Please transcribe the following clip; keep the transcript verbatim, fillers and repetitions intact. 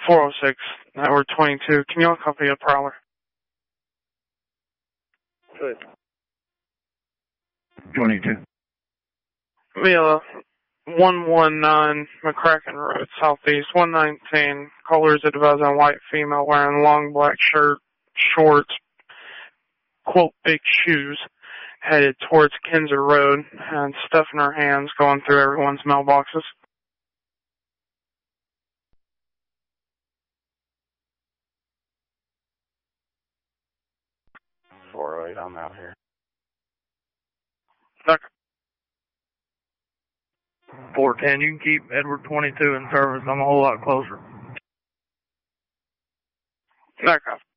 four oh six, Edward twenty-two. Can you copy a prowler? Good. twenty-two. Villa, one one nine McCracken Road, Southeast, one nineteen. Caller is advised on white female wearing long black shirt, shorts, quote, big shoes, headed towards Kinzer Road, and stuff in her hands going through everyone's mailboxes. four oh eight, I'm out here. Okay. four ten, you can keep Edward twenty-two in service. I'm a whole lot closer. Okay.